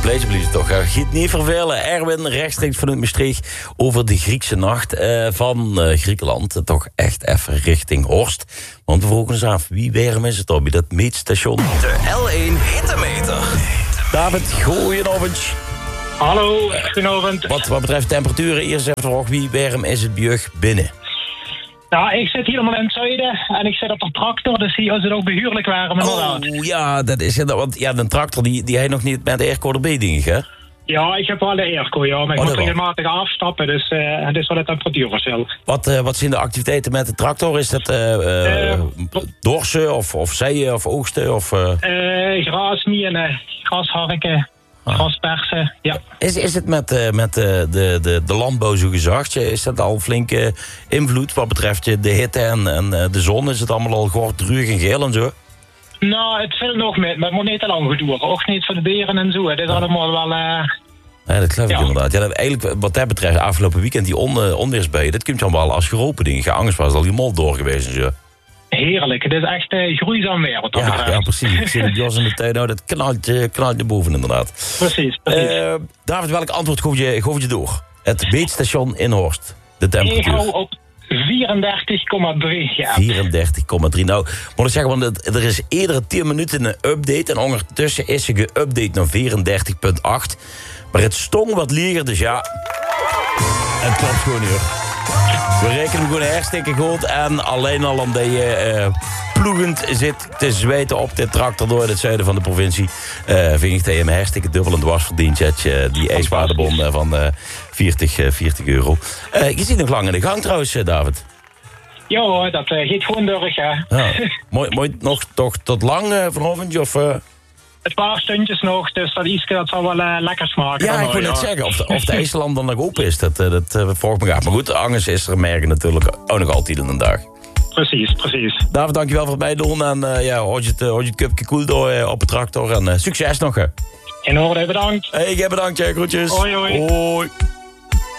Blijf blieft toch. Giet niet vervelen. Erwin, rechtstreeks vanuit Maastricht over de Griekse nacht van Griekenland. Toch echt even richting Horst. Want we vroegen eens af, wie warm is het op dat meetstation? De L1 Hittemeter. David, goedenavond. Hallo, goedenavond. Wat betreft temperaturen, eerst even nog, wie warm is het bij jou binnen? Ja, ik zit helemaal in het zuiden en ik zit op een tractor, dus hier is het ook behuurlijk warm inderdaad. Oh ja, dat is het. Want ja, de tractor die hij nog niet met de airco erbij, denk ik, hè? Ja, ik heb wel de airco, ja, maar ik moet regelmatig afstappen, dus het is wel het temperatuurverschil. Wat zijn de activiteiten met de tractor? Is dat dorsen of zeeën of oogsten? Gras mienen, grasharken, graspersen, ja. Is het met de landbouw zo gezegd? Is dat al flinke invloed wat betreft de hitte en de zon? Is het allemaal al gort, ruig en geel en zo? Nou, het valt nog mee, maar het moet niet te lang geduren. Ook niet voor de beren en zo. Het is allemaal wel... Ja, dat geloof ik inderdaad. Ja, eigenlijk, wat dat betreft, afgelopen weekend die onweersbuien, dat komt allemaal als geropen dingen. Angst was al die mol door geweest en zo. Heerlijk, het is echt groeizaam weer wat dat betreft. Ja, precies. Ik zie het Jos in de tuin, nou, dat knalt naar boven inderdaad. Precies. David, welk antwoord gaf je door? Het meetstation in Horst, de temperatuur. Ik hou op 34,3 ja. 34,3. Nou, moet ik zeggen, want er is eerder 10 minuten een update en ondertussen is ze geüpdate naar 34,8. Maar het stong wat lieger, dus ja, het klopt gewoon niet hoor. We rekenen gewoon hartstikke goed en alleen al omdat je ploegend zit te zweten op dit tractor door het zuiden van de provincie, vind ik dat je hem hartstikke dubbel en dwars verdient, die ijswaardebon van 40 euro. Je zit nog lang in de gang trouwens, David. Ja, dat gaat gewoon door, ja. Mooi nog toch tot lang vanavond, of... Een paar stuntjes nog, dus dat ietsje dat zal wel lekker smaken. Ja, ik wil net zeggen, of de IJsland dan nog open is, dat volgt me graag. Maar goed, Angus is er merken natuurlijk ook nog altijd in een dag. Precies. David, dankjewel voor het bijdoen en houd je het cupje koel door op de tractor en succes nog. In orde, bedankt. Hey, jij bedankt, groetjes. Hoi. Hoi.